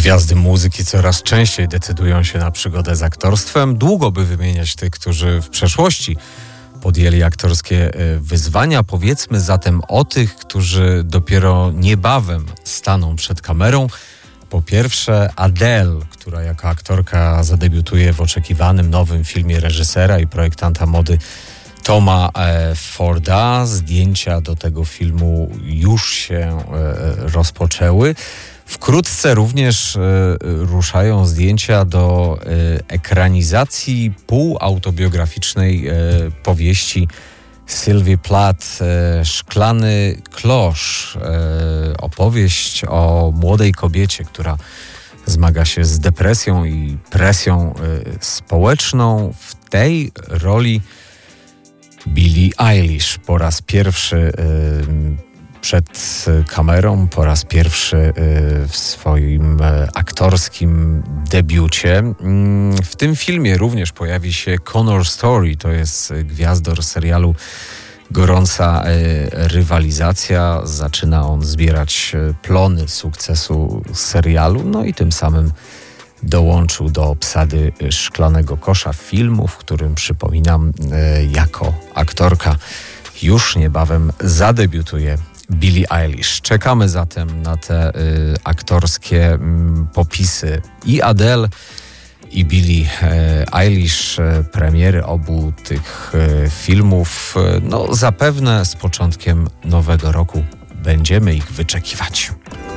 Gwiazdy muzyki coraz częściej decydują się na przygodę z aktorstwem. Długo by wymieniać tych, którzy w przeszłości podjęli aktorskie wyzwania. Powiedzmy zatem o tych, którzy dopiero niebawem staną przed kamerą. Po pierwsze Adele, która jako aktorka zadebiutuje w oczekiwanym nowym filmie reżysera i projektanta mody Toma Forda. Zdjęcia do tego filmu już się rozpoczęły. Wkrótce również ruszają zdjęcia do ekranizacji półautobiograficznej powieści Sylwii Plath Szklany klosz. Opowieść o młodej kobiecie, która zmaga się z depresją i presją społeczną. W tej roli Billie Eilish po raz pierwszy przed kamerą, po raz pierwszy w swoim aktorskim debiucie. W tym filmie również pojawi się Connor Story, to jest gwiazdor serialu Gorąca rywalizacja. Zaczyna on zbierać plony sukcesu serialu, no i tym samym dołączył do obsady Szklanego kosza filmu, w którym, przypominam, jako aktorka już niebawem zadebiutuje Billie Eilish. Czekamy zatem na te aktorskie popisy i Adele, i Billie Eilish. Premiery obu tych filmów, no zapewne z początkiem nowego roku będziemy ich wyczekiwać.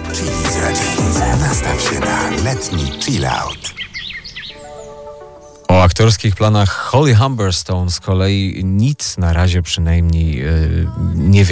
Nastaw się na letni chill out. O aktorskich planach Holly Humberstone z kolei nic na razie przynajmniej nie